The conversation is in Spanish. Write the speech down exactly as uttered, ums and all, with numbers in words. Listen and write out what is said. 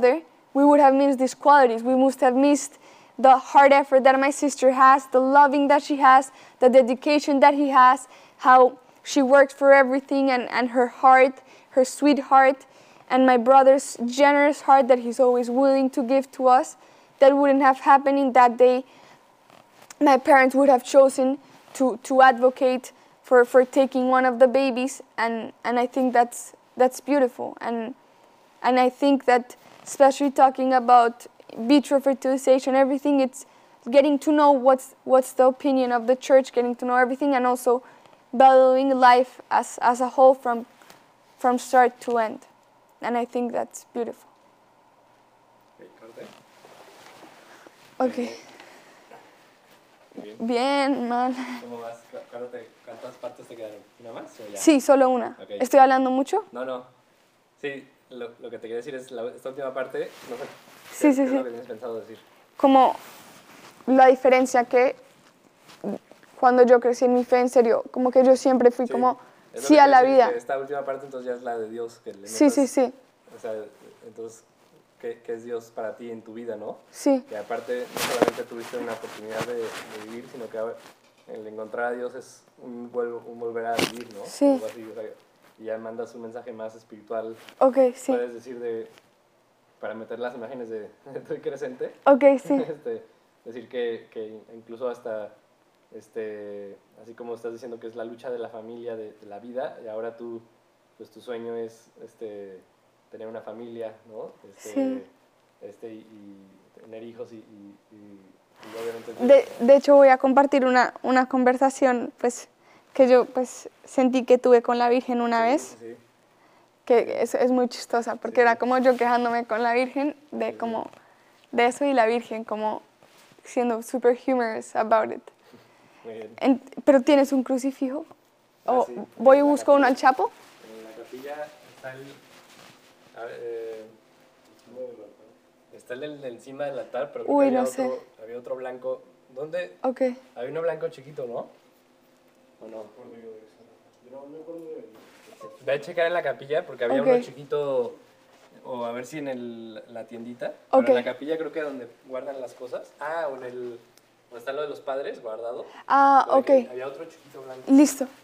brother, we would have missed these qualities. We must have missed the hard effort that my sister has, the loving that she has, the dedication that he has, how she works for everything, and, and her heart, her sweet heart, and my brother's generous heart that he's always willing to give to us. That wouldn't have happened in that day. My parents would have chosen to, to advocate for, for taking one of the babies, and, and I think that's, that's beautiful. And, and I think that, especially talking about vitro fertilization, everything, it's getting to know what's, what's the opinion of the church, getting to know everything, and also valuing life as, as a whole from, from start to end. And I think that's beautiful. Okay. Bien. Bien, mal. ¿Cómo vas? ¿Cuántas partes te quedaron? ¿Una más o ya? Sí, solo una. Okay. ¿Estoy hablando mucho? No, no. Sí, lo, lo que te quería decir es la, esta última parte, no sé. Sí, ¿Qué, sí, qué sí. es lo que tienes pensado decir? Como la diferencia que cuando yo crecí en mi fe, en serio, como que yo siempre fui Sí, como es lo sí que a te la decir, vida. que esta última parte entonces ya es la de Dios. Que le Sí, metas, sí, sí. O sea, entonces, ¿qué, ¿qué es Dios para ti en tu vida, no? Sí. Que aparte no solamente tuviste una oportunidad de, de vivir, sino que el encontrar a Dios es un, un volver a vivir, ¿no? Sí. Algo así, o sea, y ya mandas un mensaje más espiritual. Ok, sí. Puedes decir de, para meter las imágenes de, de tu crecente. Ok, sí. este, decir que, que incluso hasta, este, así como estás diciendo que es la lucha de la familia, de, de la vida, y ahora tú, pues tu sueño es, este, tener una familia, ¿no? Este, Sí. Este, y, y tener hijos y, y, y, y obviamente... De, de hecho, voy a compartir una, una conversación, pues, que yo, pues, sentí que tuve con la Virgen una sí, vez. Sí. Que es, es muy chistosa, porque sí, era sí. como yo quejándome con la Virgen de Sí, como, de eso, y la Virgen como siendo super humorous about it. Muy bien. En, ¿pero tienes un crucifijo? Ah, ¿O sí. voy y En la busco uno capilla- al Chapo? En la capilla está el... a ver, eh, está el, el de encima del altar, pero creo Uy, que había, no sé. otro, había otro blanco. ¿Dónde? Ok. Había uno blanco chiquito, ¿no? ¿O no? Ve a checar en la capilla porque había Ok. uno chiquito, o a ver si en el, la tiendita. Ok. Pero en la capilla creo que donde guardan las cosas. Ah, o en el... donde está lo de los padres guardado. Ah, Puede ok. que había otro chiquito blanco. Listo.